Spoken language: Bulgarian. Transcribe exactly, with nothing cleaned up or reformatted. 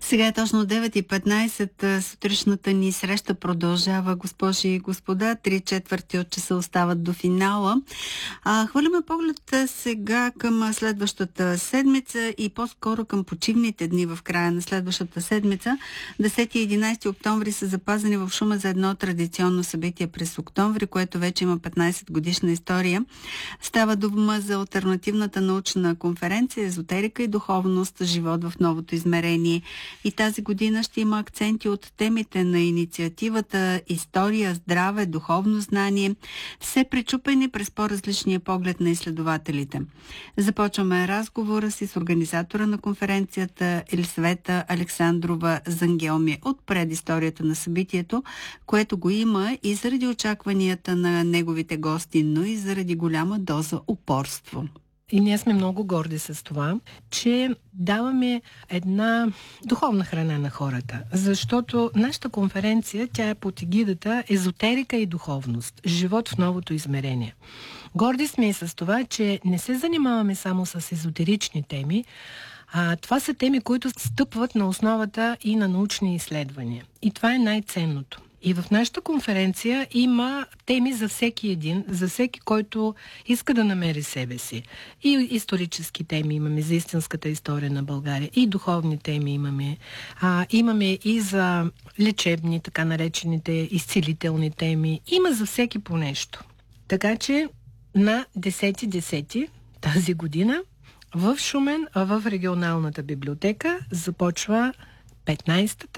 Сега е точно девет и петнайсет. Сутрешната ни среща продължава, госпожи и господа. Три четвърти от часа остават до финала. А, хвърляме поглед сега към следващата седмица и по-скоро към почивните дни в края на следващата седмица. десети и единайсети октомври са запазени в Шумен за едно традиционно събитие през октомври, което вече има петнайсет годишна история. Става дума за алтернативната научна конференция "Езотерика и духовност. Живот в новото измерение". И тази година ще има акценти от темите на инициативата история, здраве, духовно знание, все пречупени през по-различния поглед на изследователите. Започваме разговора си с организатора на конференцията Елисавета Александрова Зангелми от предисторията на събитието, което го има и заради очакванията на неговите гости, но и заради голяма доза упорство. И ние сме много горди с това, че даваме една духовна храна на хората. Защото нашата конференция, тя е под егидата "Езотерика и духовност. Живот в новото измерение". Горди сме и с това, че не се занимаваме само с езотерични теми, а това са теми, които стъпват на основата и на научни изследвания. И това е най-ценното. И в нашата конференция има теми за всеки един, за всеки, който иска да намери себе си. И исторически теми имаме за истинската история на България, и духовни теми имаме. А, имаме и за лечебни, така наречените изцелителни теми. Има за всеки по нещо. Така че на десети десети тази година в Шумен, в регионалната библиотека започва петнайсетата